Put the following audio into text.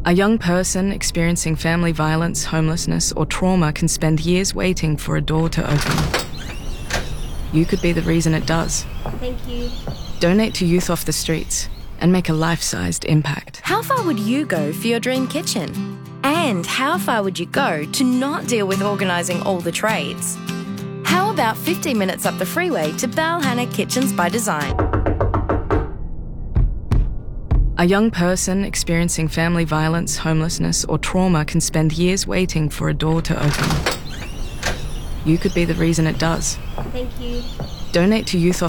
A young person experiencing family violence, homelessness, or trauma can spend years waiting for a door to open. You could be the reason it does. Thank you. Donate to Youth Off the Streets and make a life-sized impact. How far would you go for your dream kitchen? And how far would you go to not deal with organising all the trades? How about 15 minutes up the freeway to Balhanna Kitchens by Design? A young person experiencing family violence, homelessness, or trauma can spend years waiting for a door to open. You could be the reason it does. Thank you. Donate to Youth Off